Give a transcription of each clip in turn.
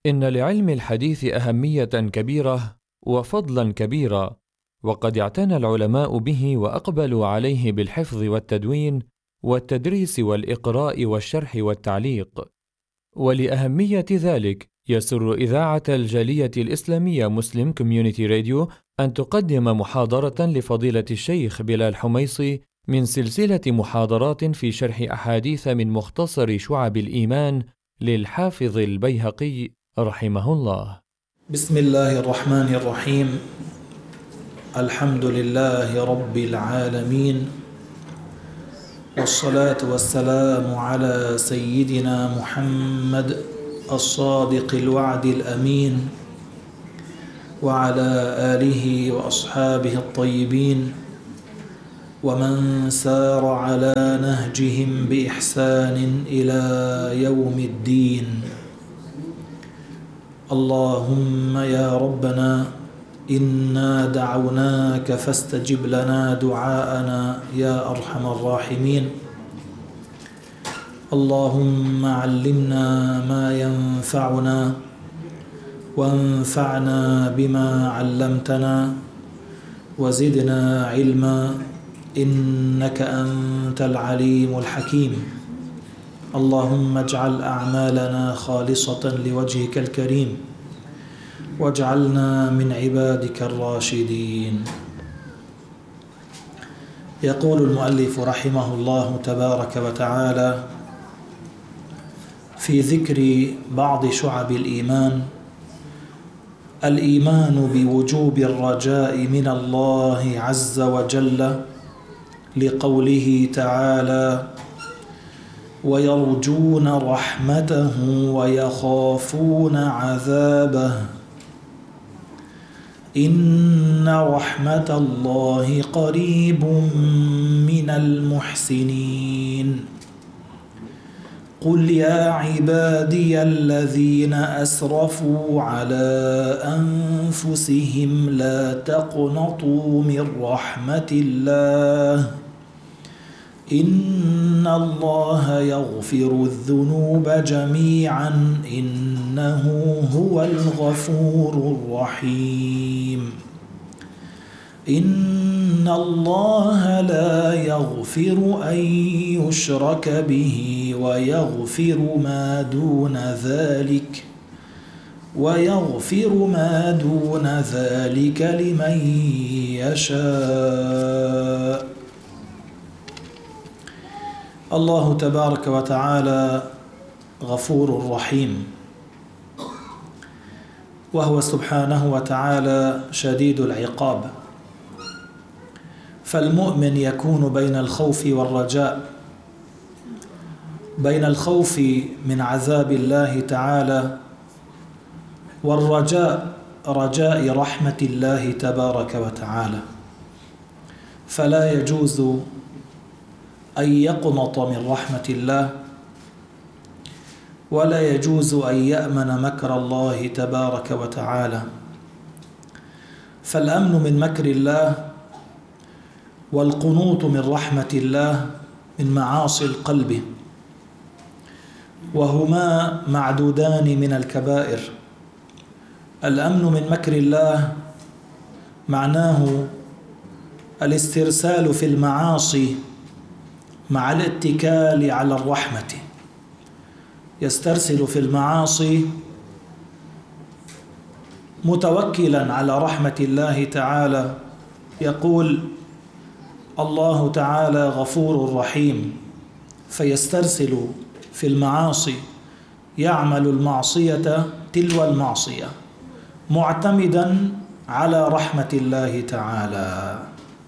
إن لعلم الحديث أهمية كبيرة وفضلا كبيرا، وقد اعتنى العلماء به وأقبلوا عليه بالحفظ والتدوين والتدريس والإقراء والشرح والتعليق. ولأهمية ذلك يسر إذاعة الجالية الإسلامية مسلم كوميونيتي راديو أن تقدم محاضرة لفضيلة الشيخ بلال حميصي من سلسلة محاضرات في شرح أحاديث من مختصر شعب الإيمان للحافظ البيهقي رحمه الله. بسم الله الرحمن الرحيم. الحمد لله رب العالمين، والصلاة والسلام على سيدنا محمد الصادق الوعد الأمين، وعلى آله وأصحابه الطيبين، ومن سار على نهجهم بإحسان إلى يوم الدين. اللهم يا ربنا إنا دعوناك فاستجب لنا دعاءنا يا أرحم الراحمين. اللهم علمنا ما ينفعنا وانفعنا بما علمتنا وزدنا علما إنك أنت العليم الحكيم. اللهم اجعل أعمالنا خالصة لوجهك الكريم، واجعلنا من عبادك الراشدين. يقول المؤلف رحمه الله تبارك وتعالى في ذكر بعض شعب الإيمان: الإيمان بوجوب الرجاء من الله عز وجل، لقوله تعالى: ويرجون رحمته ويخافون عذابه إن رحمة الله قريب من المحسنين. قل يا عبادي الذين أسرفوا على أنفسهم لا تقنطوا من رحمة الله إن الله يغفر الذنوب جميعا إنه هو الغفور الرحيم. إن الله لا يغفر أن يشرك به ويغفر ما دون ذلك لمن يشاء. الله تبارك وتعالى غفور رحيم، وهو سبحانه وتعالى شديد العقاب، فالمؤمن يكون بين الخوف والرجاء، بين الخوف من عذاب الله تعالى والرجاء رجاء رحمة الله تبارك وتعالى. فلا يجوز أن يقنط من رحمة الله، ولا يجوز أن يأمن مكر الله تبارك وتعالى. فالأمن من مكر الله والقنوط من رحمة الله من معاصي القلب، وهما معدودان من الكبائر. الأمن من مكر الله معناه الاسترسال في المعاصي مع الاتكال على الرحمة. يسترسل في المعاصي متوكلا على رحمة الله تعالى. يقول الله تعالى غفور رحيم، فيسترسل في المعاصي، يعمل المعصية تلو المعصية معتمدا على رحمة الله تعالى،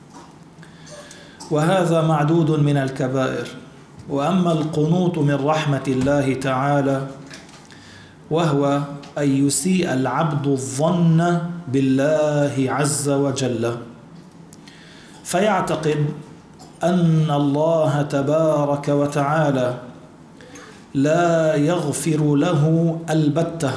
وهذا معدود من الكبائر. وأما القنوط من رحمة الله تعالى وهو أن يسيء العبد الظن بالله عز وجل، فيعتقد أن الله تبارك وتعالى لا يغفر له البتة،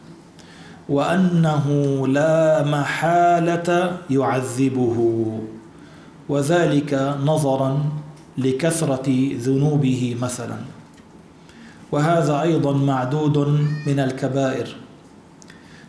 وأنه لا محالة يعذبه، وذلك نظرا لكثرة ذنوبه مثلا. وهذا أيضا معدود من الكبائر.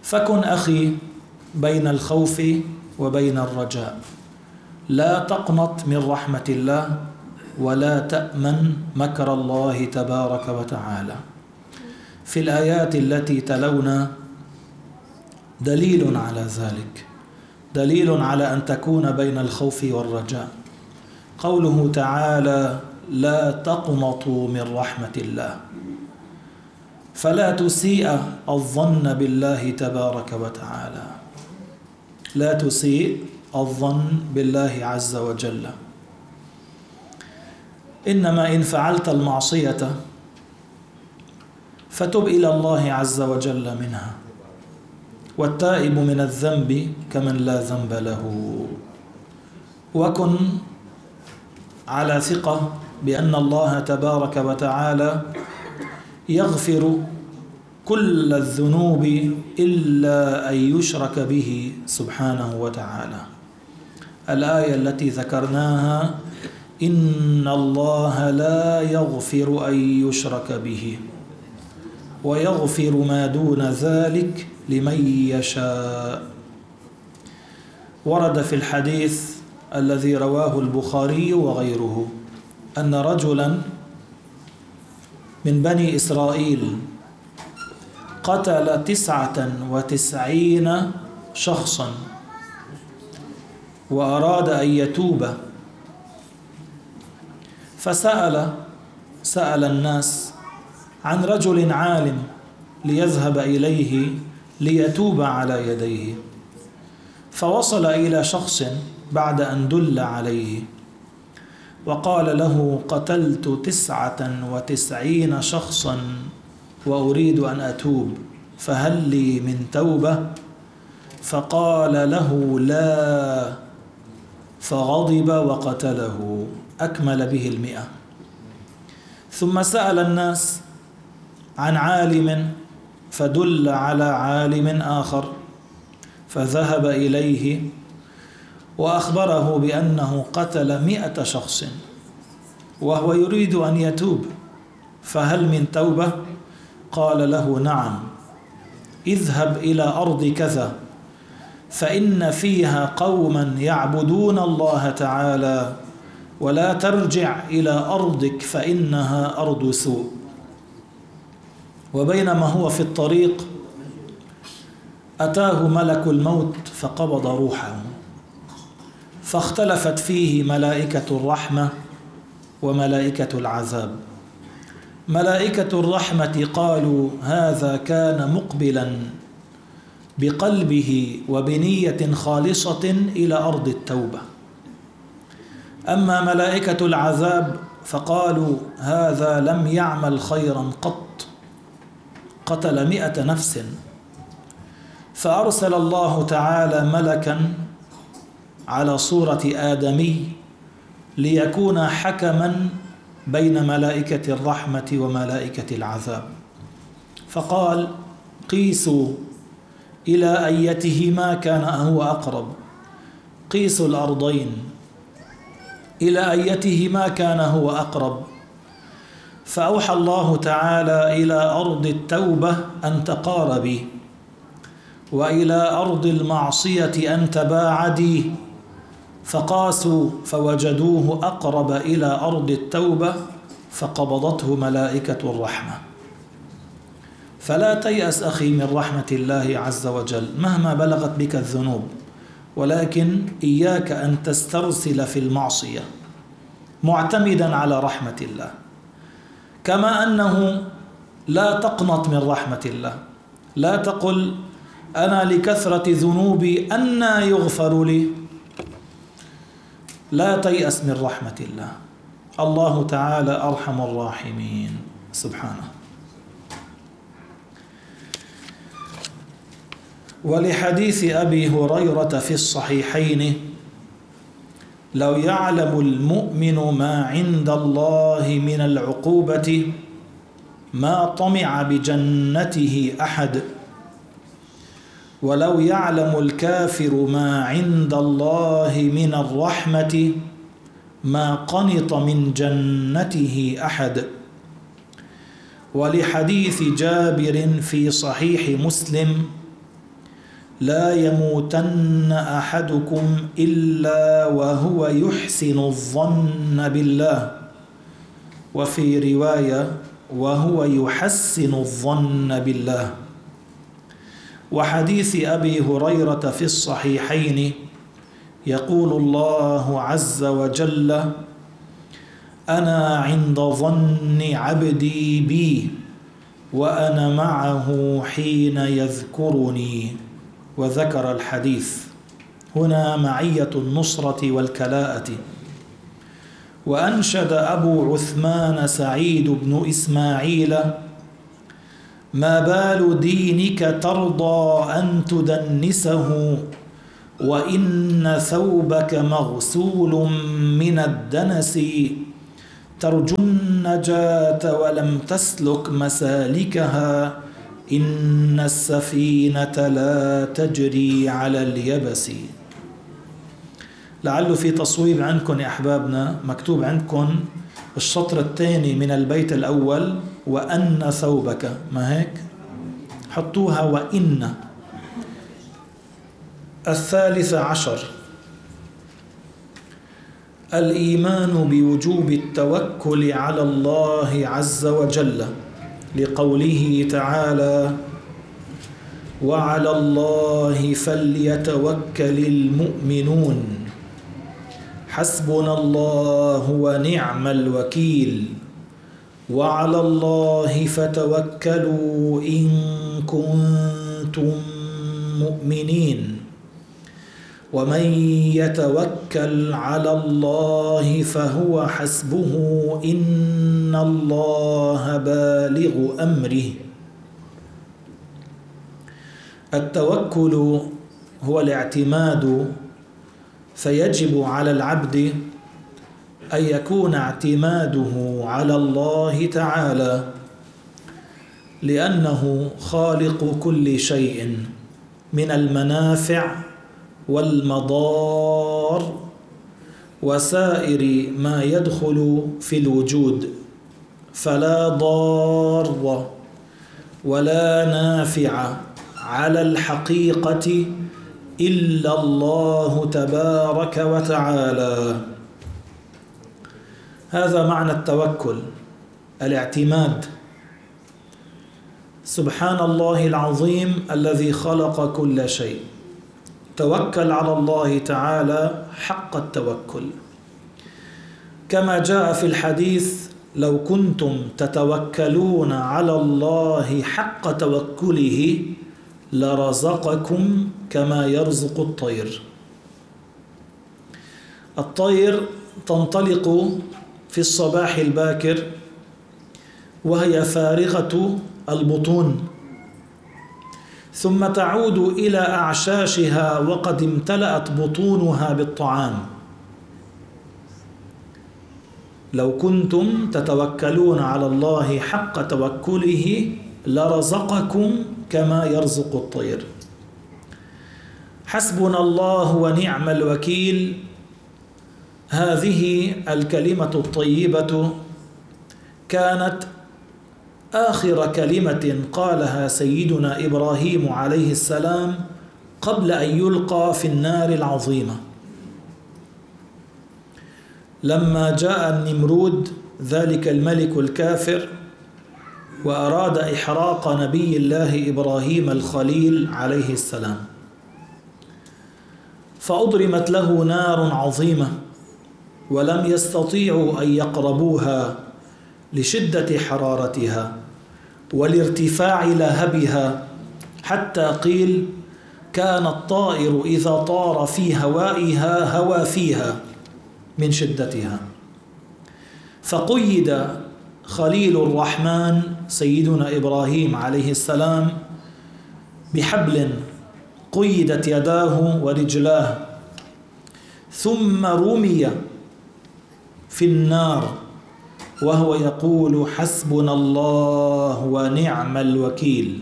فكن أخي بين الخوف وبين الرجاء، لا تقنط من رحمة الله ولا تأمن مكر الله تبارك وتعالى. في الآيات التي تلونا دليل على ذلك، دليل على أن تكون بين الخوف والرجاء. قوله تعالى: لا تقنطوا من رحمة الله، فلا تسيء الظن بالله تبارك وتعالى، لا تسيء الظن بالله عز وجل. إنما إن فعلت المعصية فتب إلى الله عز وجل منها، والتائب من الذنب كمن لا ذنب له. وكن على ثقة بأن الله تبارك وتعالى يغفر كل الذنوب إلا أن يشرك به سبحانه وتعالى. الآية التي ذكرناها: إن الله لا يغفر أن يشرك به ويغفر ما دون ذلك لمن يشاء. ورد في الحديث الذي رواه البخاري وغيره أن رجلا من بني إسرائيل قتل 99 شخصا وأراد أن يتوب، سأل الناس عن رجل عالم ليذهب إليه ليتوب على يديه، فوصل إلى شخص بعد أن دل عليه وقال له: قتلت 99 شخصا وأريد أن أتوب، فهل لي من توبة؟ فقال له: لا، فغضب وقتله، أكمل به 100. ثم سأل الناس عن عالم فدل على عالم آخر، فذهب إليه وأخبره بأنه قتل 100 شخص وهو يريد أن يتوب، فهل من توبة؟ قال له: نعم، اذهب إلى أرض كذا فإن فيها قوما يعبدون الله تعالى، ولا ترجع إلى أرضك فإنها أرض سوء. وبينما هو في الطريق أتاه ملك الموت فقبض روحه، فاختلفت فيه ملائكة الرحمة وملائكة العذاب. ملائكة الرحمة قالوا: هذا كان مقبلا بقلبه وبنية خالصة إلى أرض التوبة. أما ملائكة العذاب فقالوا: هذا لم يعمل خيرا قط، قتل 100 نفس. فأرسل الله تعالى ملكا على صورة آدمي ليكون حكما بين ملائكة الرحمة وملائكة العذاب، فقال: قيسوا إلى أيتهما كان هو أقرب، قيسوا الأرضين إلى أيتهما كان هو أقرب. فأوحى الله تعالى إلى أرض التوبة أن تقاربي، وإلى أرض المعصية أن تباعدي، فقاسوا فوجدوه أقرب إلى أرض التوبة فقبضته ملائكة الرحمة. فلا تيأس أخي من رحمة الله عز وجل مهما بلغت بك الذنوب، ولكن إياك أن تسترسل في المعصية معتمدا على رحمة الله، كما أنه لا تقنط من رحمة الله. لا تقل: أنا لكثرة ذنوبي أنى يغفر لي. لا تيأس من رحمة الله، الله تعالى أرحم الراحمين سبحانه. ولحديث أبي هريرة في الصحيحين: لو يعلم المؤمن ما عند الله من العقوبة ما طمع بجنته أحد، ولو يعلم الكافر ما عند الله من الرحمة ما قنط من جنته أحد. ولحديث جابر في صحيح مسلم لا يموتن أحدكم إلا وهو يحسن الظن بالله، وفي رواية وهو يحسن الظن بالله. وحديث أبي هريرة في الصحيحين يقول الله عز وجل: أنا عند ظن عبدي بي وأنا معه حين يذكرني، وذكر الحديث. هنا معية النصرة والكلاءة. وأنشد أبو عثمان سعيد بن إسماعيل: ما بال دينك ترضى أن تدنسه، وإن ثوبك مغسول من الدنس، ترجو النجاة ولم تسلك مسالكها، إن السفينة لا تجري على اليبس. لعله في تصويب عندكم يا أحبابنا، مكتوب عندكم الشطر الثاني من البيت الأول وأن ثوبك، ما هيك؟ حطوها وإن. 13 الإيمان بوجوب التوكل على الله عز وجل، لقوله تعالى: وعلى الله فليتوكل المؤمنون، حسبنا الله ونعم الوكيل، وعلى الله فتوكلوا إن كنتم مؤمنين، ومن يتوكل على الله فهو حسبه، إن الله بالغ أمره. التوكل هو الاعتماد، فيجب على العبد أن يكون اعتماده على الله تعالى، لأنه خالق كل شيء من المنافع والمضار وسائر ما يدخل في الوجود، فلا ضار ولا نافع على الحقيقة إلا الله تبارك وتعالى. هذا معنى التوكل، الاعتماد. سبحان الله العظيم الذي خلق كل شيء، توكل على الله تعالى حق التوكل، كما جاء في الحديث: لو كنتم تتوكلون على الله حق توكله لرزقكم كما يرزق الطير. الطير تنطلق في الصباح الباكر وهي فارغة البطون، ثم تعود إلى أعشاشها وقد امتلأت بطونها بالطعام. لو كنتم تتوكلون على الله حق توكله لرزقكم كما يرزق الطير. حسبنا الله ونعم الوكيل، هذه الكلمة الطيبة كانت آخر كلمة قالها سيدنا إبراهيم عليه السلام قبل أن يلقى في النار العظيمة. لما جاء النمرود ذلك الملك الكافر وأراد إحراق نبي الله إبراهيم الخليل عليه السلام، فأضرمت له نار عظيمة ولم يستطيعوا أن يقربوها لشدة حرارتها والارتفاع لهبها، حتى قيل كان الطائر إذا طار في هوائها هوى فيها من شدتها. فقيد خليل الرحمن سيدنا إبراهيم عليه السلام بحبل قيدت يداه ورجلاه، ثم رمي في النار وهو يقول: حسبنا الله ونعم الوكيل.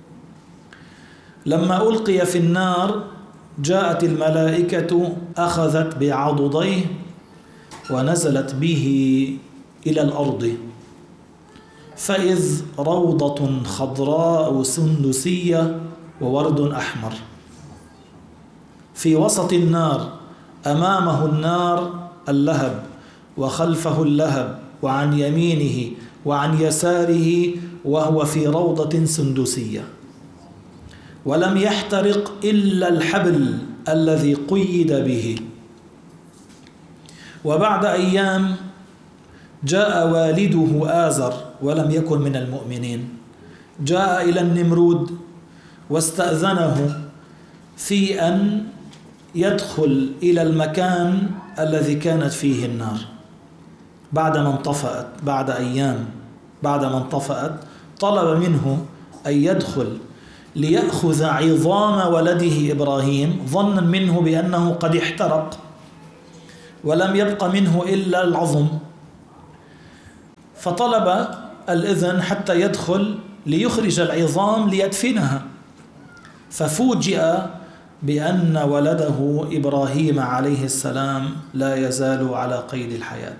لما ألقي في النار جاءت الملائكة أخذت بعضديه ونزلت به إلى الأرض، فإذ روضة خضراء سندسية وورد أحمر. في وسط النار، أمامه النار اللهب، وخلفه اللهب، وعن يمينه وعن يساره، وهو في روضة سندسية. ولم يحترق إلا الحبل الذي قيد به. وبعد أيام جاء والده آزر، ولم يكن من المؤمنين، جاء إلى النمرود واستأذنه في أن يدخل إلى المكان الذي كانت فيه النار بعدما انطفأت. بعد أيام بعدما انطفأت طلب منه أن يدخل ليأخذ عظام ولده إبراهيم، ظنا منه بأنه قد احترق ولم يبق منه إلا العظم، فطلب الإذن حتى يدخل ليخرج العظام ليدفنها. ففوجئ بأن ولده إبراهيم عليه السلام لا يزال على قيد الحياة،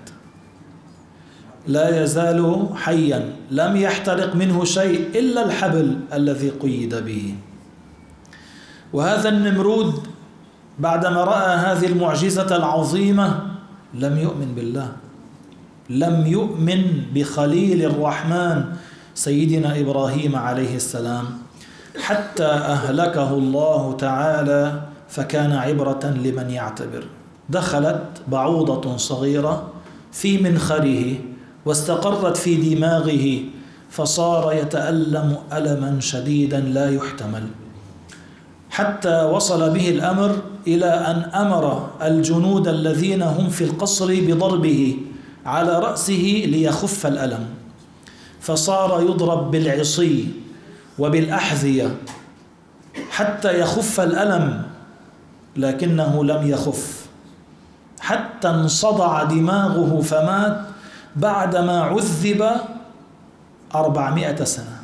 لا يزال حيا، لم يحترق منه شيء إلا الحبل الذي قيد به. وهذا النمرود بعدما رأى هذه المعجزة العظيمة لم يؤمن بالله، لم يؤمن بخليل الرحمن سيدنا إبراهيم عليه السلام، حتى أهلكه الله تعالى، فكان عبرة لمن يعتبر. دخلت بعوضة صغيرة في منخره واستقرت في دماغه، فصار يتألم ألما شديدا لا يحتمل، حتى وصل به الأمر إلى أن أمر الجنود الذين هم في القصر بضربه على رأسه ليخف الألم، فصار يضرب بالعصي وبالأحذية حتى يخف الألم، لكنه لم يخف، حتى انصدع دماغه فمات بعدما عذب 400 سنة.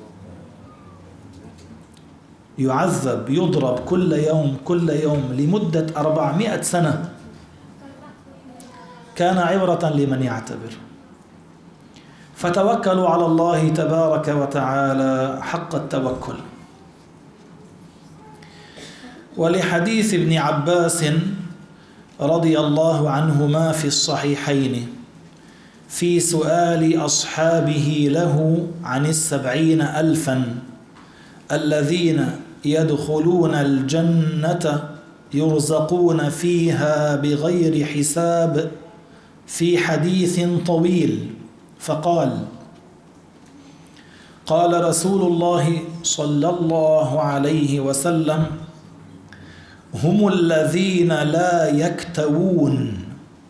يعذب، يضرب كل يوم لمدة 400 سنة. كان عبرة لمن يعتبر. فتوكلوا على الله تبارك وتعالى حق التوكل. ولحديث ابن عباس رضي الله عنهما في الصحيحين في سؤال أصحابه له عن 70,000 الذين يدخلون الجنة يرزقون فيها بغير حساب، في حديث طويل، فقال: قال رسول الله صلى الله عليه وسلم: هم الذين لا يكتوون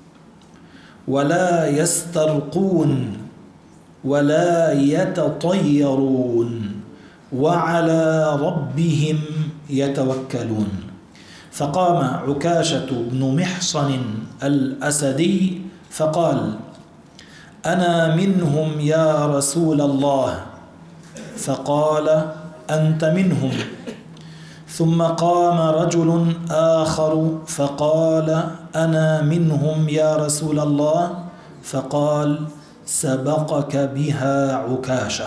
ولا يسترقون ولا يتطيرون وعلى ربهم يتوكلون. فقام عكاشة بن محصن الأسدي فقال: أنا منهم يا رسول الله. فقال: أنت منهم. ثم قام رجل آخر فقال: أنا منهم يا رسول الله. فقال: سبقك بها عكاشة.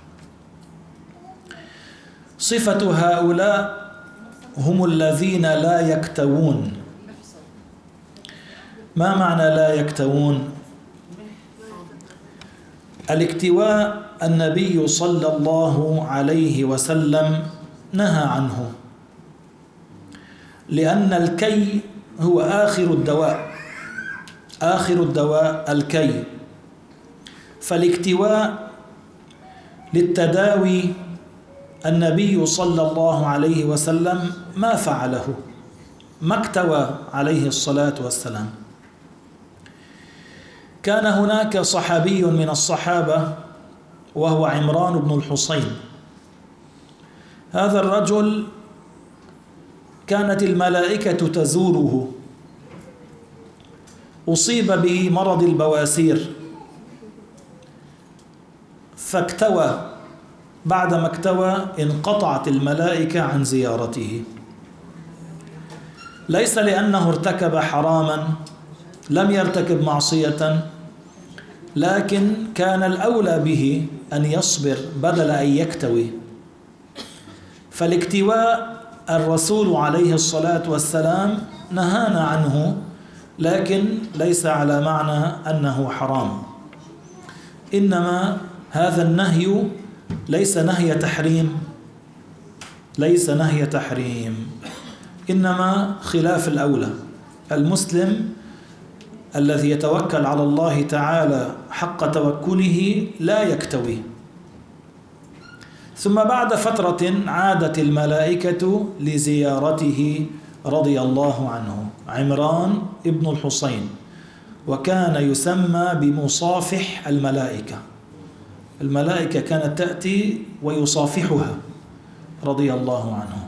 صفة هؤلاء هم الذين لا يكتوون. ما معنى لا يكتوون؟ الاكتواء النبي صلى الله عليه وسلم نهى عنه، لأن الكي هو آخر الدواء، آخر الدواء الكي. فالاكتواء للتداوي النبي صلى الله عليه وسلم ما فعله، ما اكتوى عليه الصلاة والسلام. كان هناك صحابي من الصحابة وهو عمران بن الحصين. هذا الرجل كانت الملائكة تزوره، أصيب بمرض البواسير فاكتوى. بعدما اكتوى انقطعت الملائكة عن زيارته، ليس لأنه ارتكب حراما، لم يرتكب معصية، لكن كان الأولى به أن يصبر بدل أن يكتوي. فالاكتواء الرسول عليه الصلاة والسلام نهانا عنه، لكن ليس على معنى أنه حرام، إنما هذا النهي ليس نهي تحريم، ليس نهي تحريم، إنما خلاف الأولى. المسلم الذي يتوكل على الله تعالى حق توكله لا يكتوي. ثم بعد فترة عادت الملائكة لزيارته رضي الله عنه، عمران ابن الحصين، وكان يسمى بمصافح الملائكة. الملائكة كانت تأتي ويصافحها رضي الله عنه.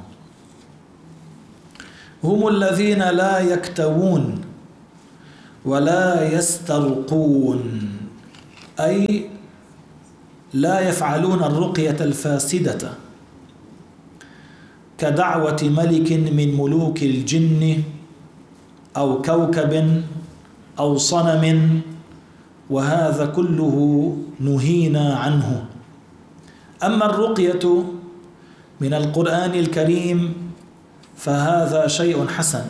هم الذين لا يكتوون ولا يسترقون، أي لا يفعلون الرقية الفاسدة كدعوة ملك من ملوك الجن أو كوكب أو صنم، وهذا كله نهينا عنه. أما الرقية من القرآن الكريم فهذا شيء حسن.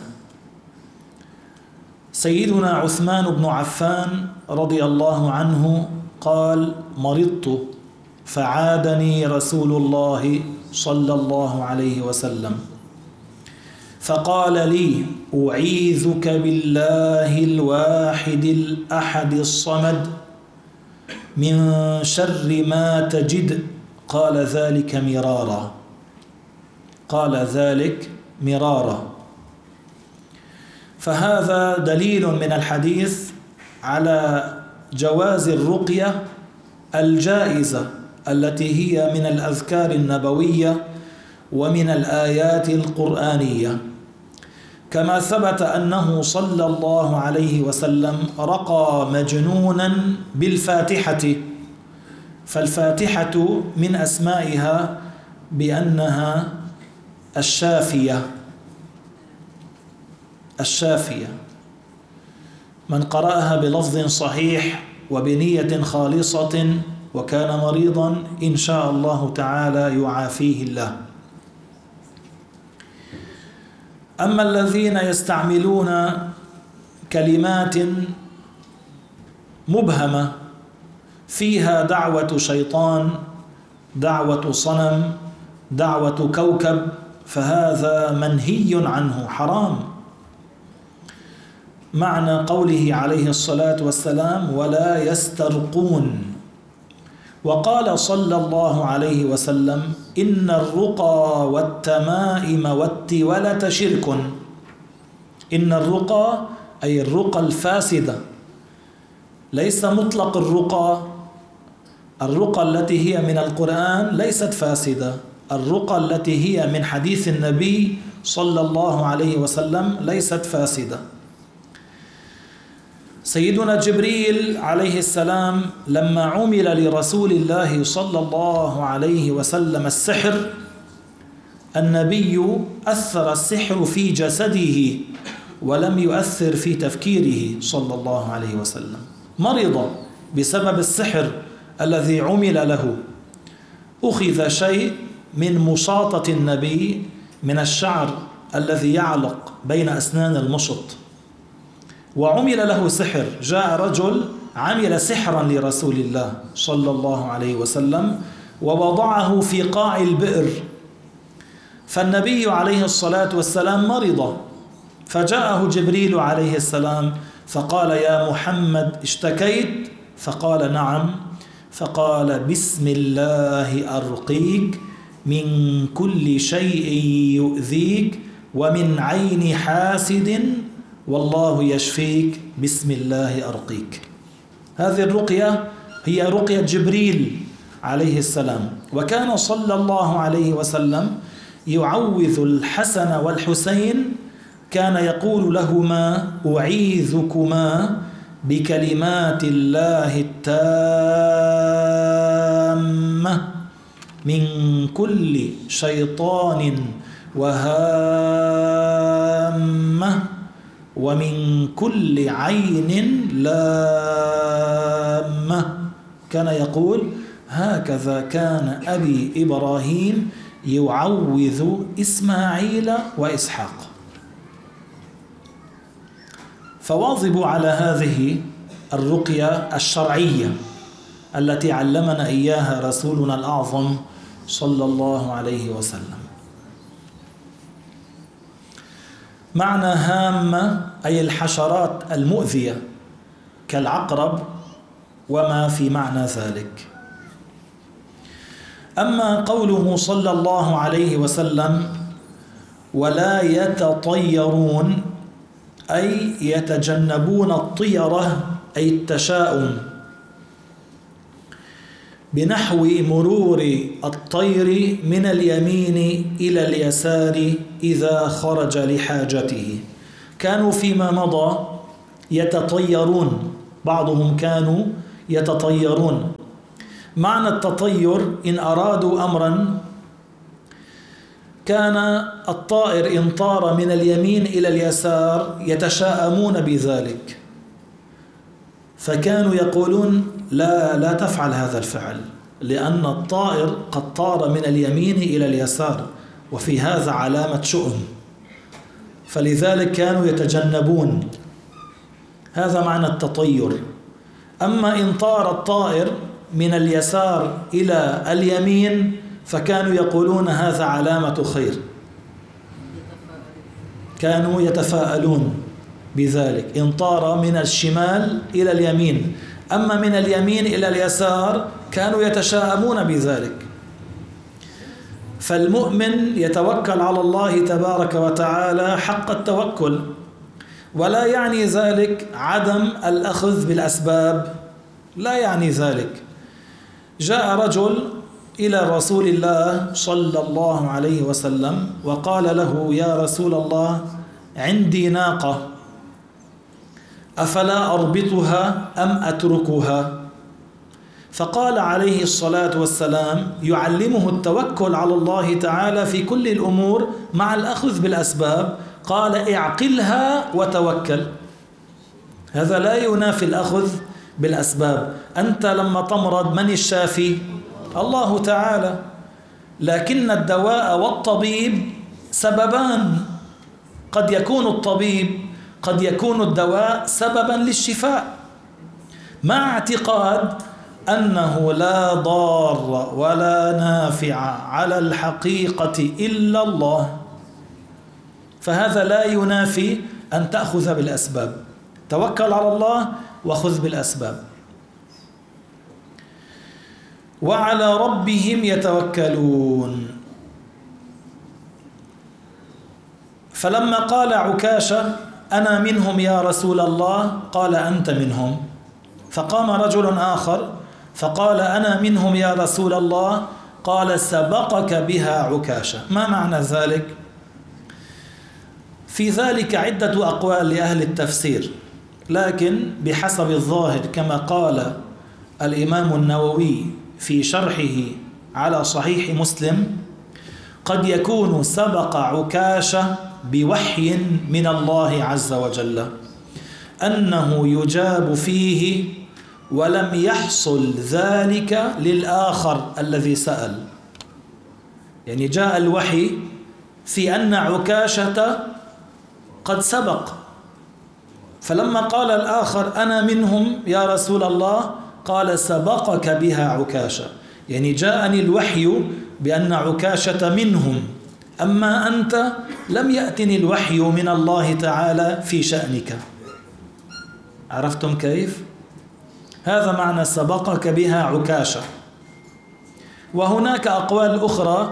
سيدنا عثمان بن عفان رضي الله عنه قال: مرضت فعادني رسول الله صلى الله عليه وسلم فقال لي: أعيذك بالله الواحد الأحد الصمد من شر ما تجد. قال ذلك مرارا، قال ذلك مرارا. فهذا دليل من الحديث على جواز الرقية الجائزة التي هي من الأذكار النبوية ومن الآيات القرآنية، كما ثبت أنه صلى الله عليه وسلم رقى مجنونا بالفاتحة، فالفاتحة من أسمائها بأنها الشافية. الشافية من قرأها بلفظ صحيح وبنية خالصة وكان مريضا إن شاء الله تعالى يعافيه الله. أما الذين يستعملون كلمات مبهمة فيها دعوة شيطان، دعوة صنم، دعوة كوكب، فهذا منهي عنه، حرام. معنى قوله عليه الصلاة والسلام: ولا يسترقون. وقال صلى الله عليه وسلم: إن الرقى والتمائم والتولة شرك. إن الرقى أي الرقى الفاسدة، ليس مطلق الرقى. الرقى التي هي من القرآن ليست فاسدة، الرقى التي هي من حديث النبي صلى الله عليه وسلم ليست فاسدة. سيدنا جبريل عليه السلام لما عمل لرسول الله صلى الله عليه وسلم السحر، النبي أثر السحر في جسده ولم يؤثر في تفكيره صلى الله عليه وسلم. مرض بسبب السحر الذي عمل له، أخذ شيء من مشاطة النبي من الشعر الذي يعلق بين أسنان المشط، وعمل له سحر. جاء رجل عمل سحرا لرسول الله صلى الله عليه وسلم ووضعه في قاع البئر، فالنبي عليه الصلاة والسلام مرض، فجاءه جبريل عليه السلام فقال: يا محمد اشتكيت؟ فقال: نعم. فقال: بسم الله أرقيك من كل شيء يؤذيك ومن عين حاسد والله يشفيك، بسم الله أرقيك. هذه الرقية هي رقية جبريل عليه السلام. وكان صلى الله عليه وسلم يعوذ الحسن والحسين، كان يقول لهما: أعيذكما بكلمات الله التامة من كل شيطان وهامة ومن كل عين لامة. كان يقول: هكذا كان أبي إبراهيم يعوذ إسماعيل وإسحاق. فواظبوا على هذه الرقية الشرعية التي علمنا إياها رسولنا الأعظم صلى الله عليه وسلم. معنى هامة أي الحشرات المؤذية كالعقرب وما في معنى ذلك. أما قوله صلى الله عليه وسلم ولا يتطيرون أي يتجنبون الطيرة أي التشاؤم بنحو مرور الطير من اليمين إلى اليسار إذا خرج لحاجته. كانوا فيما مضى يتطيرون، بعضهم كانوا يتطيرون. معنى التطير إن أرادوا أمرا كان الطائر إن طار من اليمين إلى اليسار يتشاءمون بذلك، فكانوا يقولون لا تفعل هذا الفعل، لأن الطائر قد طار من اليمين إلى اليسار وفي هذا علامة شؤم، فلذلك كانوا يتجنبون. هذا معنى التطير. أما إن طار الطائر من اليسار إلى اليمين فكانوا يقولون هذا علامة خير، كانوا يتفاءلون بذلك. إن طار من الشمال إلى اليمين، أما من اليمين إلى اليسار كانوا يتشاءمون بذلك. فالمؤمن يتوكل على الله تبارك وتعالى حق التوكل، ولا يعني ذلك عدم الأخذ بالأسباب، لا يعني ذلك. جاء رجل إلى رسول الله صلى الله عليه وسلم وقال له يا رسول الله عندي ناقة أفلا أربطها أم أتركها؟ فقال عليه الصلاة والسلام يعلمه التوكل على الله تعالى في كل الأمور مع الأخذ بالأسباب، قال اعقلها وتوكل. هذا لا ينافي الأخذ بالأسباب. أنت لما تمرض من الشافي؟ الله تعالى، لكن الدواء والطبيب سببان، قد يكون الطبيب قد يكون الدواء سببا للشفاء، مع اعتقاد أنه لا ضار ولا نافع على الحقيقة إلا الله، فهذا لا ينافي أن تأخذ بالأسباب. توكل على الله وخذ بالأسباب. وعلى ربهم يتوكلون. فلما قال عكاشة أنا منهم يا رسول الله قال أنت منهم. فقام رجل آخر فقال أنا منهم يا رسول الله قال سبقك بها عكاشة. ما معنى ذلك؟ في ذلك عدة أقوال لأهل التفسير، لكن بحسب الظاهر كما قال الإمام النووي في شرحه على صحيح مسلم قد يكون سبق عكاشة بوحي من الله عز وجل أنه يجاب فيه، ولم يحصل ذلك للآخر الذي سأل. يعني جاء الوحي في أن عكاشة قد سبق، فلما قال الآخر أنا منهم يا رسول الله قال سبقك بها عكاشة، يعني جاءني الوحي بأن عكاشة منهم، أما أنت لم يأتني الوحي من الله تعالى في شأنك. عرفتم كيف؟ هذا معنى سبقك بها عكاشة. وهناك أقوال أخرى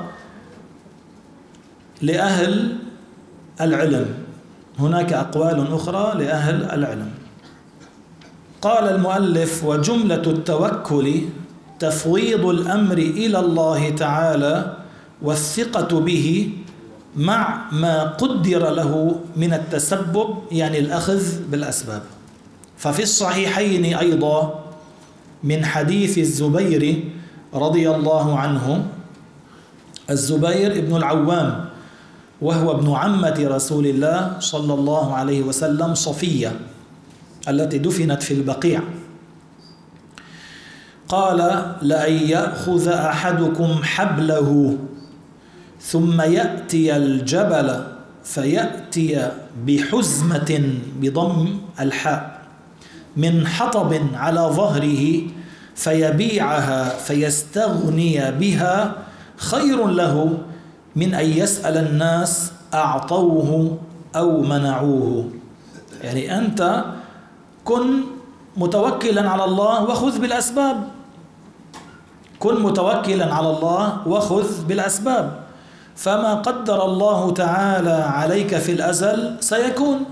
لأهل العلم، هناك أقوال أخرى لأهل العلم. قال المؤلف وجملة التوكل تفويض الأمر إلى الله تعالى والثقة به مع ما قدر له من التسبب، يعني الأخذ بالأسباب. ففي الصحيحين أيضا من حديث الزبير رضي الله عنه، الزبير ابن العوام وهو ابن عمة رسول الله صلى الله عليه وسلم صفية التي دفنت في البقيع، قال لأن يأخذ أحدكم حبله ثم يأتي الجبل فيأتي بحزمة بضم الحاء من حطب على ظهره فيبيعها فيستغني بها خير له من أن يسأل الناس أعطوه أو منعوه. يعني أنت كن متوكلا على الله وخذ بالأسباب، كن متوكلا على الله وخذ بالأسباب، فما قدر الله تعالى عليك في الأزل سيكون.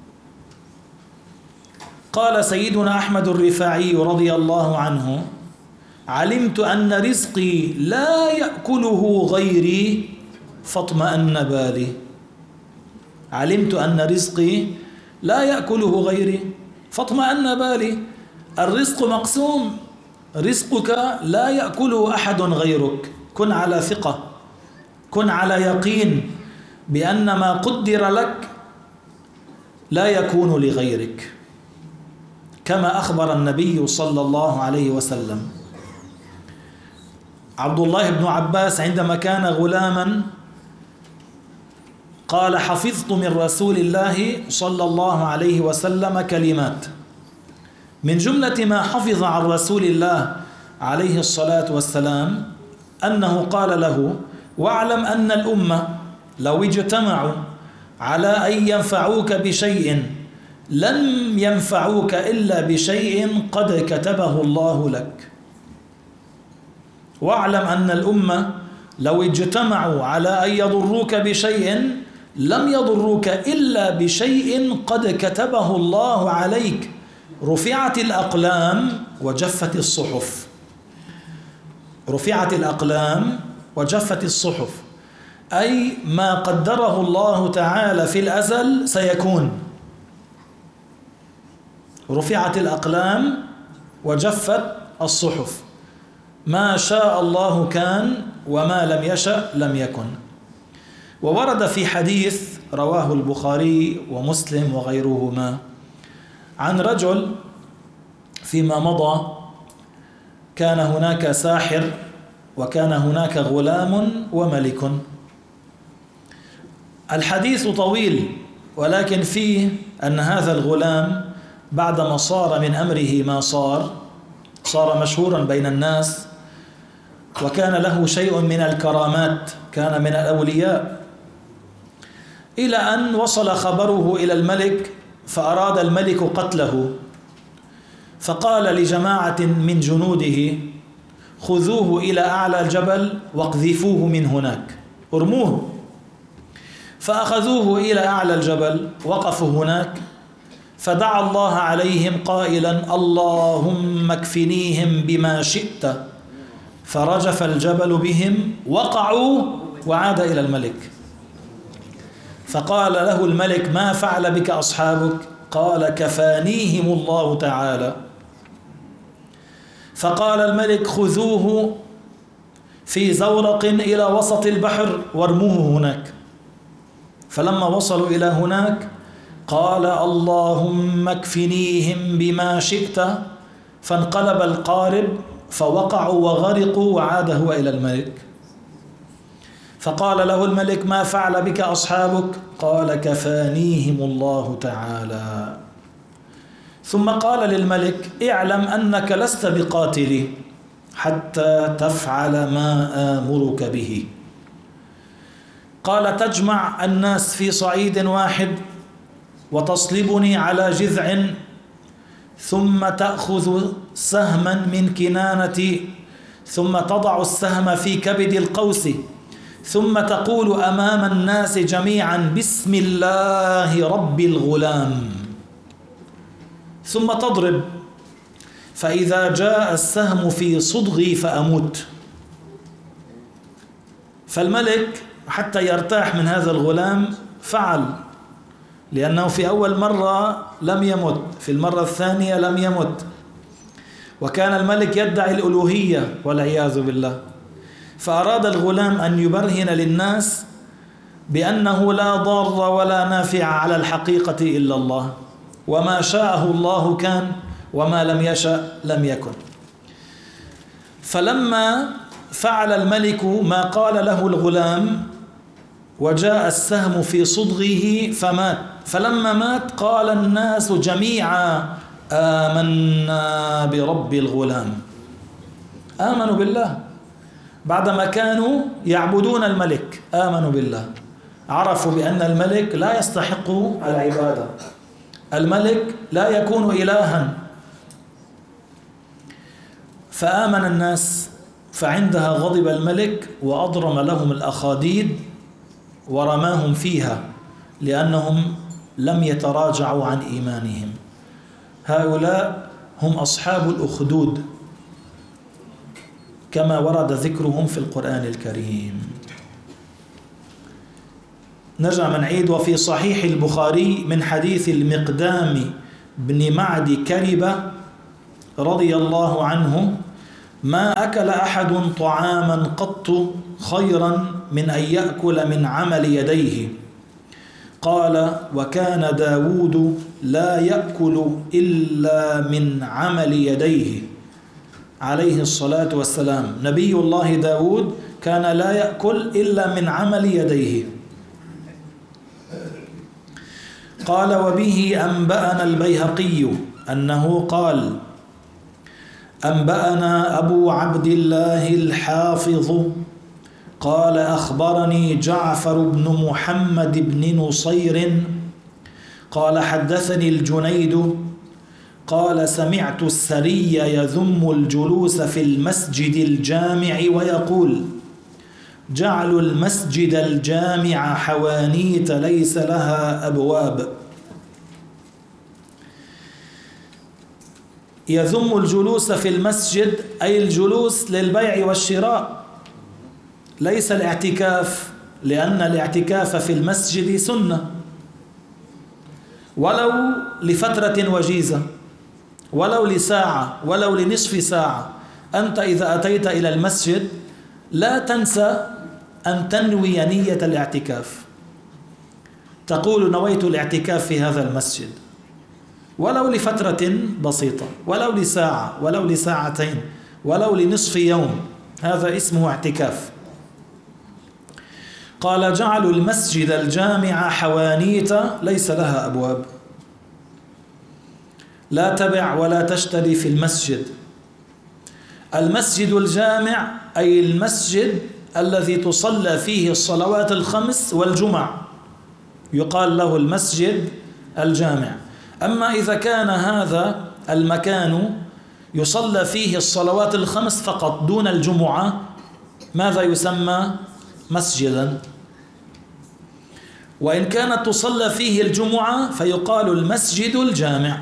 قال سيدنا أحمد الرفاعي رضي الله عنه: علمت أن رزقي لا يأكله غيري فاطمأن بالي. علمت أن رزقي لا يأكله غيري فاطمأن بالي. الرزق مقسوم، رزقك لا يأكله أحد غيرك. كن على ثقة، كن على يقين بأن ما قدر لك لا يكون لغيرك، كما أخبر النبي صلى الله عليه وسلم. عبد الله بن عباس عندما كان غلاما قال: حفظت من رسول الله صلى الله عليه وسلم كلمات. من جملة ما حفظ عن رسول الله عليه الصلاة والسلام أنه قال له: واعلم أن الأمة لو اجتمعوا على أن ينفعوك بشيء لن ينفعوك إلا بشيء قد كتبه الله لك. واعلم أن الأمة لو اجتمعوا على أن يضروك بشيء لم يضروك إلا بشيء قد كتبه الله عليك. رفعت الأقلام وجفت الصحف. رفعت الأقلام وجفت الصحف، أي ما قدره الله تعالى في الأزل سيكون. رفعت الأقلام وجفت الصحف، ما شاء الله كان وما لم يشأ لم يكن. وورد في حديث رواه البخاري ومسلم وغيرهما عن رجل فيما مضى كان هناك ساحر وكان هناك غلام وملك. الحديث طويل، ولكن فيه أن هذا الغلام بعدما صار من أمره ما صار مشهورا بين الناس، وكان له شيء من الكرامات، كان من الأولياء، إلى أن وصل خبره إلى الملك، فأراد الملك قتله، فقال لجماعة من جنوده: خذوه إلى أعلى الجبل واقذفوه من هناك، ارموه. فأخذوه إلى أعلى الجبل، وقفوا هناك، فدعا الله عليهم قائلا: اللهم اكفنيهم بما شئت. فرجف الجبل بهم، وقعوا، وعاد إلى الملك. فقال له الملك: ما فعل بك أصحابك؟ قال: كفانيهم الله تعالى. فقال الملك: خذوه في زورق إلى وسط البحر وارموه هناك. فلما وصلوا إلى هناك قال: اللهم اكفنيهم بما شئت. فانقلب القارب فوقعوا وغرقوا، وعاد هو إلى الملك. فقال له الملك: ما فعل بك أصحابك؟ قال: كفانيهم الله تعالى. ثم قال للملك: اعلم أنك لست بقاتلي حتى تفعل ما آمرك به. قال: تجمع الناس في صعيد واحد وتصلبني على جذع، ثم تأخذ سهما من كنانتي، ثم تضع السهم في كبد القوس، ثم تقول أمام الناس جميعا: بسم الله رب الغلام، ثم تضرب، فإذا جاء السهم في صدغي فأموت. فالملك حتى يرتاح من هذا الغلام فعل، لأنه في أول مرة لم يمت، في المرة الثانية لم يمت، وكان الملك يدعي الألوهية والعياذ بالله. فأراد الغلام أن يبرهن للناس بأنه لا ضار ولا نافع على الحقيقة إلا الله، وما شاءه الله كان وما لم يشأ لم يكن. فلما فعل الملك ما قال له الغلام وجاء السهم في صدغه فمات، فلما مات قال الناس جميعا آمنا برب الغلام. آمنوا بالله بعدما كانوا يعبدون الملك، آمنوا بالله، عرفوا بأن الملك لا يستحق العبادة، الملك لا يكون إلها، فآمن الناس، فعندها غضب الملك وأضرم لهم الأخاديد ورماهم فيها لأنهم لم يتراجعوا عن إيمانهم. هؤلاء هم أصحاب الأخدود كما ورد ذكرهم في القرآن الكريم. نرجع من عيد. وفي صحيح البخاري من حديث المقدام بن معد كربة رضي الله عنه: ما أكل أحد طعاما قط خيرا من أن يأكل من عمل يديه. قال: وكان داود لا يأكل إلا من عمل يديه عليه الصلاة والسلام. نبي الله داود كان لا يأكل إلا من عمل يديه. قال: وبه أنبأنا البيهقي أنه قال: أنبأنا أبو عبد الله الحافظ قال: أخبرني جعفر بن محمد بن نصير قال: حدثني الجنيد قال: سمعت السري يذم الجلوس في المسجد الجامع ويقول: جعلوا المسجد الجامع حوانيت ليس لها أبواب. يذم الجلوس في المسجد أي الجلوس للبيع والشراء، ليس الاعتكاف، لأن الاعتكاف في المسجد سنة ولو لفترة وجيزة، ولو لساعة، ولو لنصف ساعة. أنت إذا أتيت إلى المسجد لا تنسى أن تنوي نية الاعتكاف، تقول: نويت الاعتكاف في هذا المسجد، ولو لفترة بسيطة، ولو لساعة، ولو لساعتين، ولو لنصف يوم، هذا اسمه اعتكاف. قال: جعلوا المسجد الجامع حوانيت ليس لها أبواب، لا تبع ولا تشتري في المسجد. المسجد الجامع أي المسجد الذي تصلى فيه الصلوات الخمس والجمع، يقال له المسجد الجامع. أما إذا كان هذا المكان يصلى فيه الصلوات الخمس فقط دون الجمعة، ماذا يسمى؟ مسجدا. وإن كانت تصلى فيه الجمعة فيقال المسجد الجامع.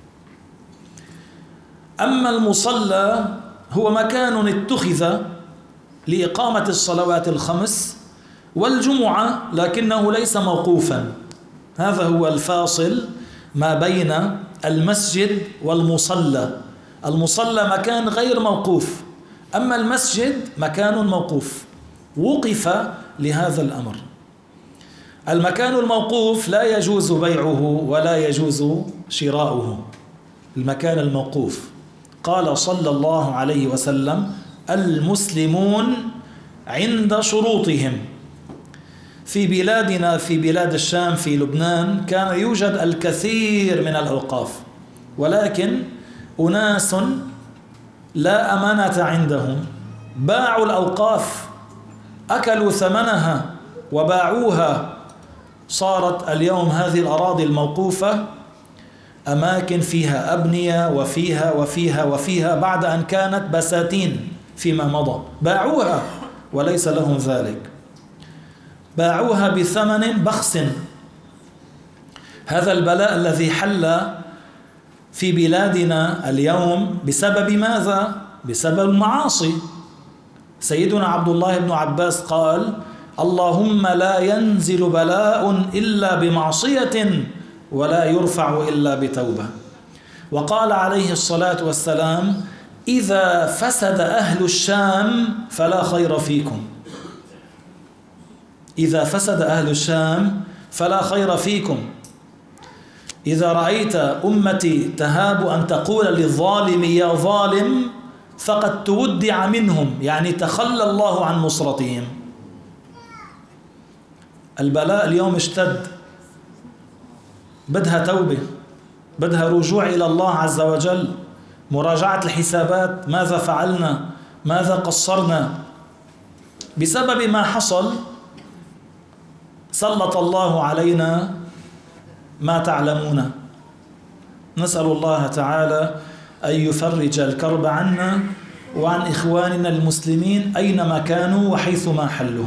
أما المصلى هو مكان اتخذ لإقامة الصلوات الخمس والجمعة لكنه ليس موقوفا. هذا هو الفاصل ما بين المسجد والمصلى. المصلى مكان غير موقوف، أما المسجد مكان موقوف وقف لهذا الأمر. المكان الموقوف لا يجوز بيعه ولا يجوز شراؤه، المكان الموقوف. قال صلى الله عليه وسلم: المسلمون عند شروطهم. في بلادنا، في بلاد الشام، في لبنان، كان يوجد الكثير من الأوقاف، ولكن أناس لا أمانة عندهم باعوا الأوقاف، أكلوا ثمنها وباعوها. صارت اليوم هذه الأراضي الموقوفة أماكن فيها أبنية وفيها وفيها وفيها، بعد أن كانت بساتين فيما مضى. باعوها وليس لهم ذلك، باعوها بثمن بخس. هذا البلاء الذي حل في بلادنا اليوم بسبب ماذا؟ بسبب المعاصي. سيدنا عبد الله بن عباس قال: اللهم لا ينزل بلاء إلا بمعصية ولا يرفع إلا بتوبة. وقال عليه الصلاة والسلام: إذا فسد أهل الشام فلا خير فيكم. إذا فسد أهل الشام فلا خير فيكم. إذا رأيت أمتي تهاب أن تقول للظالم يا ظالم فقد تودع منهم، يعني تخلى الله عن نصرتهم. البلاء اليوم اشتد، بدها توبة، بدها رجوع إلى الله عز وجل، مراجعة الحسابات، ماذا فعلنا، ماذا قصرنا. بسبب ما حصل سلط الله علينا ما تعلمون. نسأل الله تعالى أن يفرج الكرب عنا وعن إخواننا المسلمين أينما كانوا وحيثما حلوا.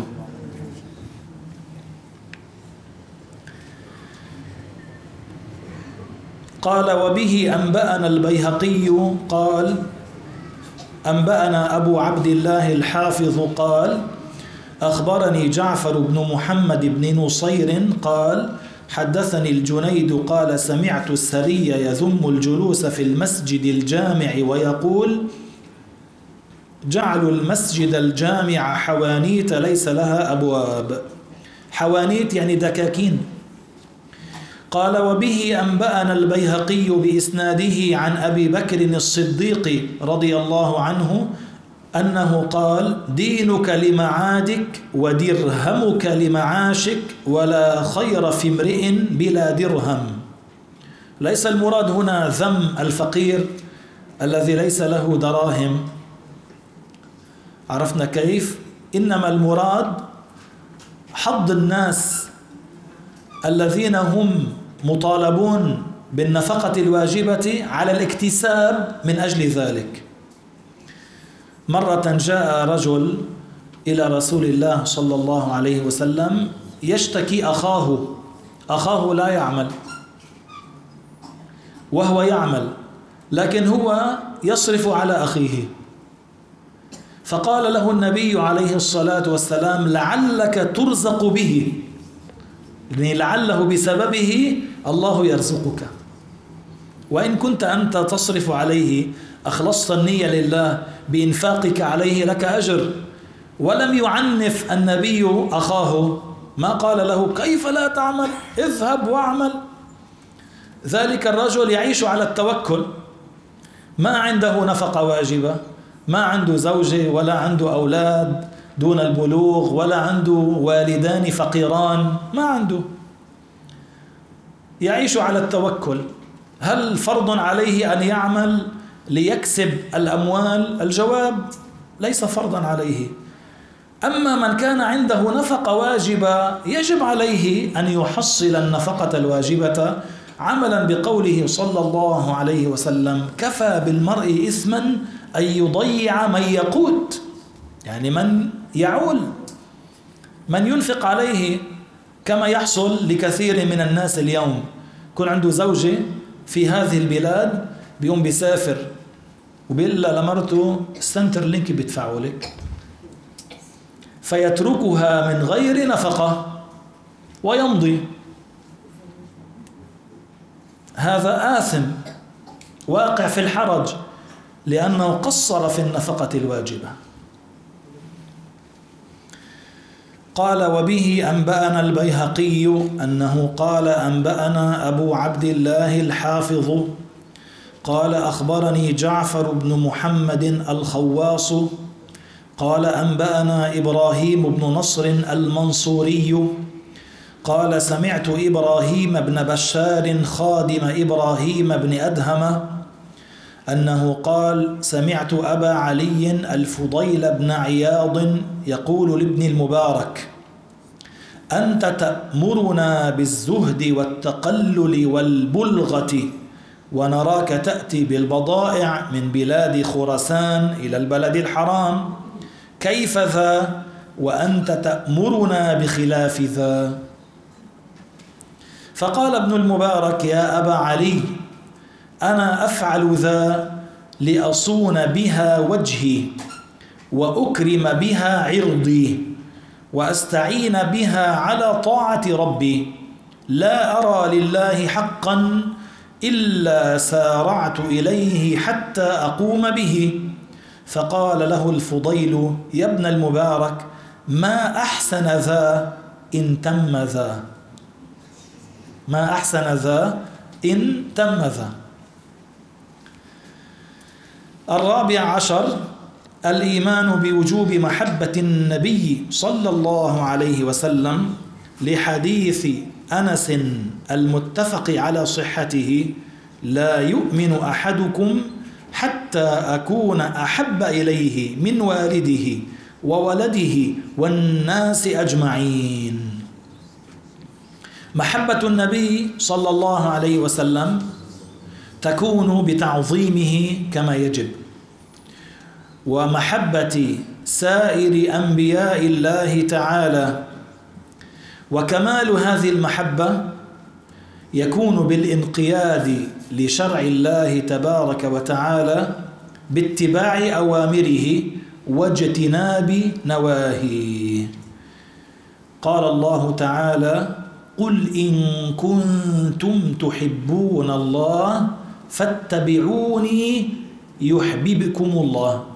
قال: وبه أنبأنا البيهقي قال: أنبأنا أبو عبد الله الحافظ قال: أخبرني جعفر بن محمد بن نصير قال: حدثني الجنيد قال: سمعت السري يذم الجلوس في المسجد الجامع ويقول: جعلوا المسجد الجامع حوانيت ليس لها أبواب. حوانيت يعني دكاكين. قال: وبه أنبأنا البيهقي بإسناده عن أبي بكر الصديق رضي الله عنه أنه قال: دينك لمعادك ودرهمك لمعاشك ولا خير في امرئ بلا درهم. ليس المراد هنا ذم الفقير الذي ليس له دراهم، عرفنا كيف؟ إنما المراد حض الناس الذين هم مطالبون بالنفقة الواجبة على الاكتساب من أجل ذلك. مرة جاء رجل إلى رسول الله صلى الله عليه وسلم يشتكي أخاه لا يعمل وهو يعمل، لكن هو يصرف على أخيه. فقال له النبي عليه الصلاة والسلام: لعلك ترزق به، يعني لعله بسببه الله يرزقك، وإن كنت أنت تصرف عليه أخلصت النية لله بإنفاقك عليه لك أجر. ولم يعنف النبي أخاه، ما قال له كيف لا تعمل، اذهب واعمل. ذلك الرجل يعيش على التوكل، ما عنده نفقة واجبة، ما عنده زوجة ولا عنده أولاد دون البلوغ ولا عنده والدان فقيران، ما عنده، يعيش على التوكل. هل فرض عليه أن يعمل ليكسب الأموال؟ الجواب: ليس فرضا عليه. أما من كان عنده نفقة واجبة يجب عليه أن يحصل النفقة الواجبة، عملا بقوله صلى الله عليه وسلم: كفى بالمرء إثما أن يضيع من يقوت، يعني من يعول، من ينفق عليه، كما يحصل لكثير من الناس اليوم. يكون عنده زوجة في هذه البلاد بيوم بيسافر وبيقول لمرته السنتر لينك بيدفعوا لك، فيتركها من غير نفقة ويمضي. هذا آثم واقع في الحرج لأنه قصر في النفقة الواجبة. قال: وبه أنبأنا البيهقي أنه قال: أنبأنا أبو عبد الله الحافظ قال: أخبرني جعفر بن محمد الخواص قال: أنبأنا إبراهيم بن نصر المنصوري قال: سمعت إبراهيم بن بشار خادم إبراهيم بن أدهم أنه قال: سمعت أبا علي الفضيل بن عياض يقول لابن المبارك: أنت تأمرنا بالزهد والتقلل والبلغة ونراك تأتي بالبضائع من بلاد خراسان إلى البلد الحرام، كيف ذا وأنت تأمرنا بخلاف ذا؟ فقال ابن المبارك: يا أبا علي، أنا أفعل ذا لأصون بها وجهي وأكرم بها عرضي وأستعين بها على طاعة ربي، لا أرى لله حقا إلا سارعت إليه حتى أقوم به. فقال له الفضيل: يا ابن المبارك، ما أحسن ذا إن تم ذا، ما أحسن ذا إن تم ذا. 14: الإيمان بوجوب محبة النبي صلى الله عليه وسلم لحديث أنس المتفق على صحته: لا يؤمن أحدكم حتى أكون أحب إليه من والده وولده والناس أجمعين. محبة النبي صلى الله عليه وسلم تكون بتعظيمه كما يجب، ومحبة سائر أنبياء الله تعالى. وكمال هذه المحبة يكون بالانقياد لشرع الله تبارك وتعالى باتباع أوامره واجتناب نواهيه. قال الله تعالى: قل إن كنتم تحبون الله فاتبعوني يحببكم الله